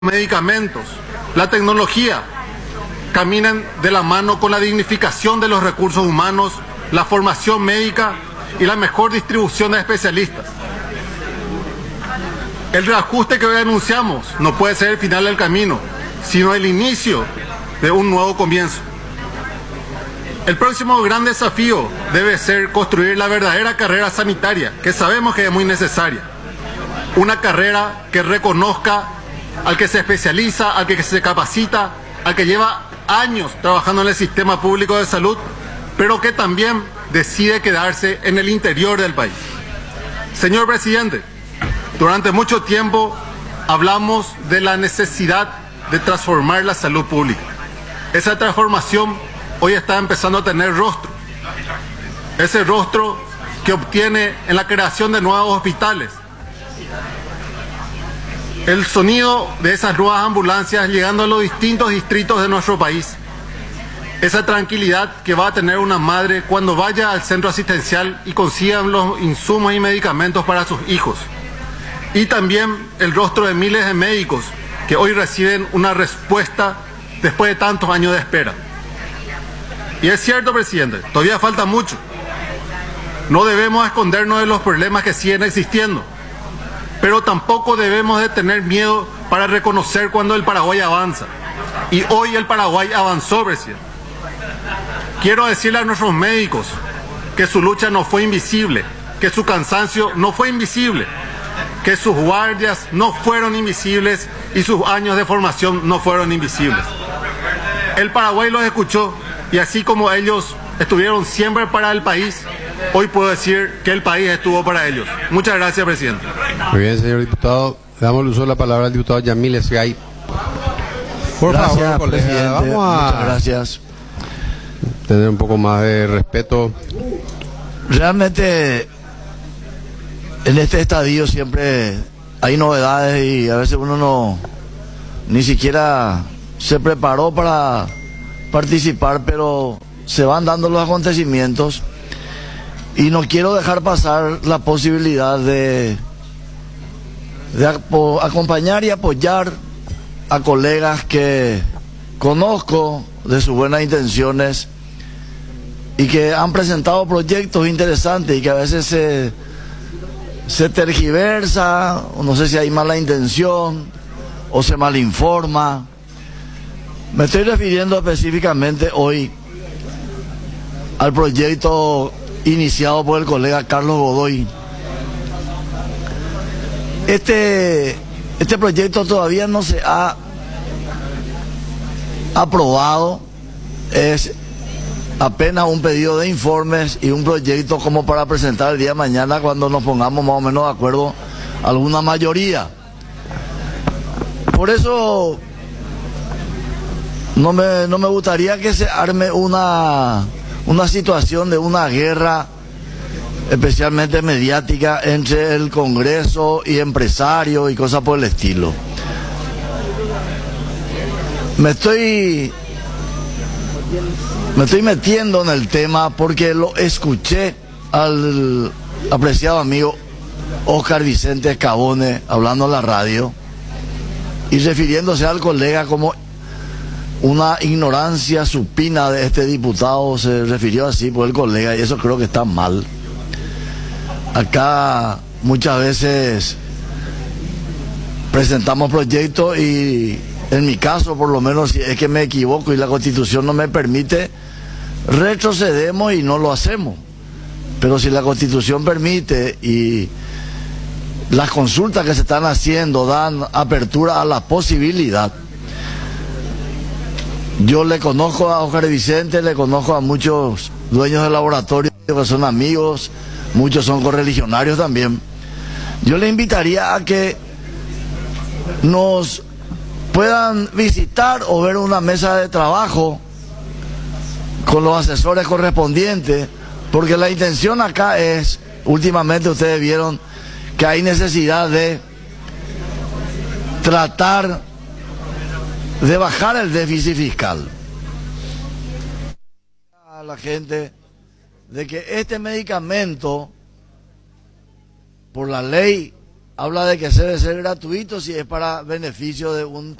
medicamentos, la tecnología, caminan de la mano con la dignificación de los recursos humanos, la formación médica y la mejor distribución de especialistas. El reajuste que hoy anunciamos no puede ser el final del camino, sino el inicio de un nuevo comienzo. El próximo gran desafío debe ser construir la verdadera carrera sanitaria, que sabemos que es muy necesaria. Una carrera que reconozca al que se especializa, al que se capacita, al que lleva años trabajando en el sistema público de salud, pero que también decide quedarse en el interior del país. Señor presidente, durante mucho tiempo hablamos de la necesidad de transformar la salud pública. Esa transformación hoy está empezando a tener rostro. Ese rostro que obtiene en la creación de nuevos hospitales. El sonido de esas nuevas ambulancias llegando a los distintos distritos de nuestro país. Esa tranquilidad que va a tener una madre cuando vaya al centro asistencial y consiga los insumos y medicamentos para sus hijos. Y también el rostro de miles de médicos que hoy reciben una respuesta después de tantos años de espera. Y es cierto, presidente, todavía falta mucho. No debemos escondernos de los problemas que siguen existiendo, pero tampoco debemos de tener miedo para reconocer cuando el Paraguay avanza. Y hoy el Paraguay avanzó, presidente. Quiero decirle a nuestros médicos que su lucha no fue invisible, que su cansancio no fue invisible, que sus guardias no fueron invisibles y sus años de formación no fueron invisibles. El Paraguay los escuchó y así como ellos estuvieron siempre para el país, hoy puedo decir que el país estuvo para ellos. Muchas gracias, presidente. Muy bien, señor diputado. Le damos el uso de la palabra al diputado Yamil Esgay. Por gracias, favor, presidente. vamos a muchas gracias. tener un poco más de respeto. Realmente, en este estadio siempre hay novedades y a veces uno no ni siquiera se preparó para participar, pero se van dando los acontecimientos y no quiero dejar pasar la posibilidad de acompañar y apoyar a colegas que conozco de sus buenas intenciones y que han presentado proyectos interesantes y que a veces se tergiversa, o no sé si hay mala intención o se malinforma. Me estoy refiriendo específicamente hoy al proyecto iniciado por el colega Carlos Godoy. Este proyecto todavía no se ha aprobado, es apenas un pedido de informes y un proyecto como para presentar el día de mañana cuando nos pongamos más o menos de acuerdo alguna mayoría. Por eso no me gustaría que se arme una situación de una guerra, especialmente mediática, entre el Congreso y empresarios y cosas por el estilo. Me estoy metiendo en el tema porque lo escuché al apreciado amigo Oscar Vicente Escabone hablando en la radio y refiriéndose al colega como una ignorancia supina de este diputado, se refirió así por el colega y eso creo que está mal. Acá muchas veces presentamos proyectos y en mi caso por lo menos si es que me equivoco y la Constitución no me permite, retrocedemos y no lo hacemos. Pero si la Constitución permite y las consultas que se están haciendo dan apertura a la posibilidad. Yo le conozco a Oscar Vicente, le conozco a muchos dueños de laboratorio que son amigos, muchos son correligionarios también. Yo le invitaría a que nos puedan visitar o ver una mesa de trabajo con los asesores correspondientes, porque la intención acá es, últimamente ustedes vieron que hay necesidad de tratar de bajar el déficit fiscal. A la gente de que este medicamento, por la ley habla de que debe ser gratuito si es para beneficio de un